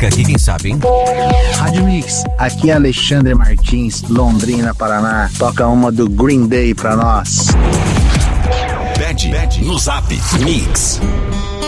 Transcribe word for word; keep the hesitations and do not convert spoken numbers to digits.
Fica aqui, quem sabe, hein? Rádio Mix, aqui é Alexandre Martins, Londrina, Paraná. Toca uma do Green Day pra nós. Pede no Zap Mix.